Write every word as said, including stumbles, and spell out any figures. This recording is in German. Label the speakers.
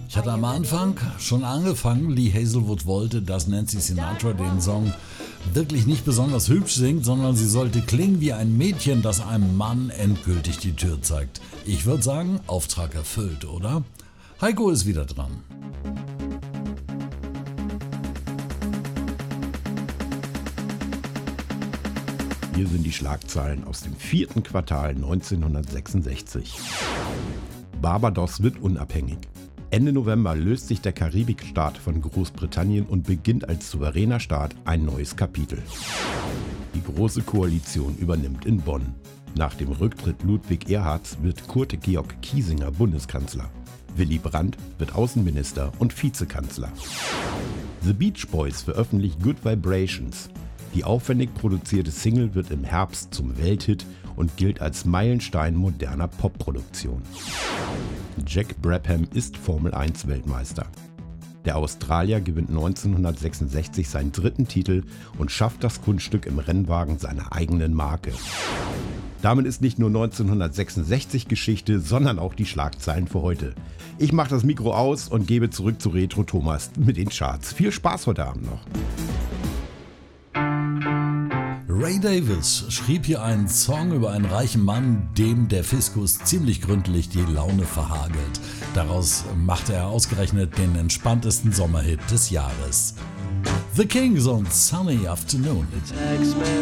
Speaker 1: Ich hatte am Anfang schon angefangen, Lee Hazelwood wollte, dass Nancy Sinatra den Song wirklich nicht besonders hübsch singt, sondern sie sollte klingen wie ein Mädchen, das einem Mann endgültig die Tür zeigt. Ich würde sagen, Auftrag erfüllt, oder? Heiko ist wieder dran.
Speaker 2: Hier sind die Schlagzeilen aus dem vierten Quartal neunzehnhundertsechsundsechzig. Barbados wird unabhängig. Ende November löst sich der Karibikstaat von Großbritannien und beginnt als souveräner Staat ein neues Kapitel. Die Große Koalition übernimmt in Bonn. Nach dem Rücktritt Ludwig Erhards wird Kurt Georg Kiesinger Bundeskanzler. Willy Brandt wird Außenminister und Vizekanzler. The Beach Boys veröffentlicht Good Vibrations. Die aufwendig produzierte Single wird im Herbst zum Welthit und gilt als Meilenstein moderner Popproduktion. Jack Brabham ist Formel eins Weltmeister. Der Australier gewinnt neunzehnhundertsechsundsechzig seinen dritten Titel und schafft das Kunststück im Rennwagen seiner eigenen Marke. Damit ist nicht nur neunzehnhundertsechsundsechzig Geschichte, sondern auch die Schlagzeilen für heute. Ich mache das Mikro aus und gebe zurück zu Retro Thomas mit den Charts. Viel Spaß heute Abend noch.
Speaker 1: Ray Davies schrieb hier einen Song über einen reichen Mann, dem der Fiskus ziemlich gründlich die Laune verhagelt. Daraus machte er ausgerechnet den entspanntesten Sommerhit des Jahres. The Kings on Sunny Afternoon.